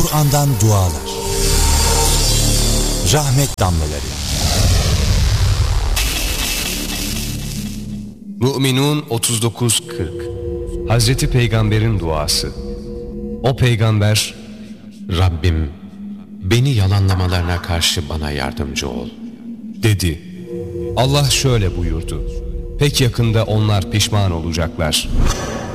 Kur'an'dan dualar. Rahmet damlaları. Mü'minun 39-40. Hazreti Peygamber'in duası. O peygamber, Rabbim, beni yalanlamalarına karşı bana yardımcı ol dedi. Allah şöyle buyurdu. Pek yakında onlar pişman olacaklar.